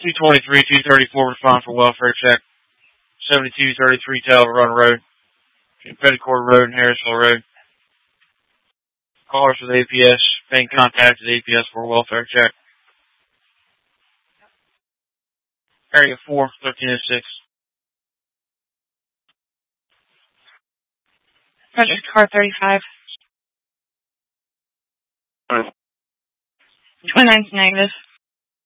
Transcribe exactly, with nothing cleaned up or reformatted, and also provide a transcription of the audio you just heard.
two twenty-three, two thirty-four respond for welfare check. seventy-two thirty-three Talbot Run Road. Petticourt Road and Harrisville Road. Callers with A P S being contacted A P S for welfare check. Area four, thirteen oh six. Project car thirty-five. Alright. twenty-nine's negative.